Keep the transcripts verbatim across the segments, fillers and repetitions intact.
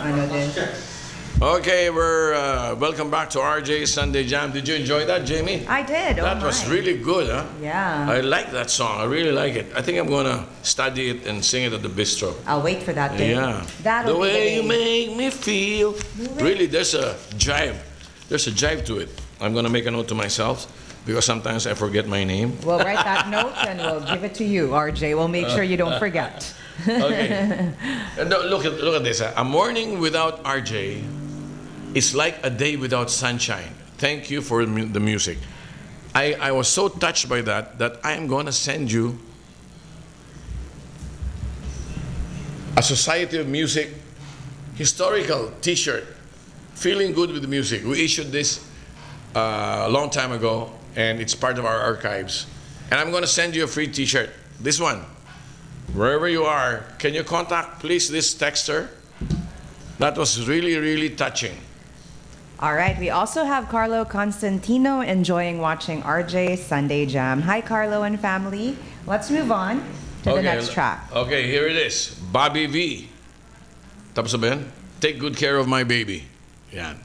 ano din. Okay, we're uh, welcome back to R J Sunday Jam. Did you enjoy that, Jamie? I did. That oh was my. really good, huh? Yeah. I like that song. I really like it. I think I'm gonna study it and sing it at the bistro. I'll wait for that day. Yeah. That'll The be way you day. make me feel. Really, there's a jive. There's a jive to it. I'm gonna make a note to myself because sometimes I forget my name. We'll write that note and we'll give it to you, R J. We'll make sure you don't forget. Okay. And no, look at look at this. huh? A morning without R J is like a day without sunshine. Thank you for mu- the music. I, I was so touched by that that I am going to send you a Society of Music historical T-shirt. Feeling good with the music. We issued this uh, a long time ago, and it's part of our archives. And I'm going to send you a free T-shirt. This one. Wherever you are, can you contact, please, this texter? That was really, really touching. All right. We also have Carlo Constantino enjoying watching R J Sunday Jam. Hi, Carlo and family. Let's move on to the next track. Okay, here it is. Bobby V. Tapos sabihin, take good care of my baby. Yan.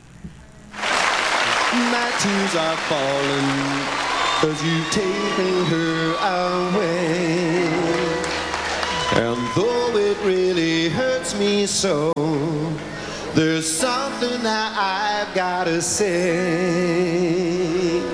My tears are falling cause you've taken her away. And though it really hurts me so, there's something that I've gotta say.